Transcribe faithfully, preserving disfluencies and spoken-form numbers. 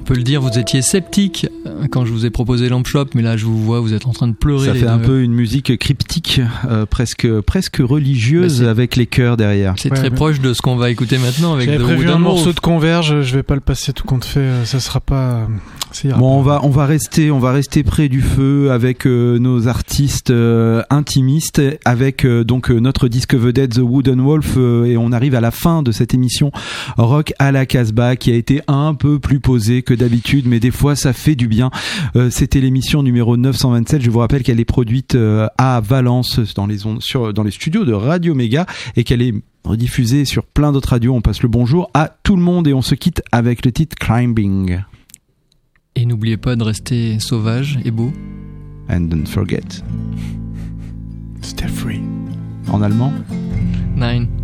On peut le dire, vous étiez sceptique quand je vous ai proposé Lamp Shop, mais là je vous vois, vous êtes en train de pleurer. Ça les fait deux. un peu une musique cryptique, euh, presque presque religieuse, avec les chœurs derrière. C'est Ouais, très mais... proche de ce qu'on va écouter maintenant avec J'avais The prévu Wooden un Wolf. morceau de Converge, je vais pas le passer tout compte fait, ça sera pas. Ça ira Bon, pas. on va on va rester on va rester près du feu avec euh, nos artistes euh, intimistes, avec euh, donc euh, notre disque vedette The Wooden Wolf, euh, et on arrive à la fin de cette émission Rock à la Casbah qui a été un peu plus posée que d'habitude, mais des fois ça fait du bien. Euh, c'était l'émission numéro neuf cent vingt-sept. Je vous rappelle qu'elle est produite euh, à Valence dans les ondes, sur dans les studios de Radio Méga, et qu'elle est rediffusée sur plein d'autres radios. On passe le bonjour à tout le monde et on se quitte avec le titre Climbing. Et n'oubliez pas de rester sauvage et beau. And don't forget, stay free. En allemand? Nine.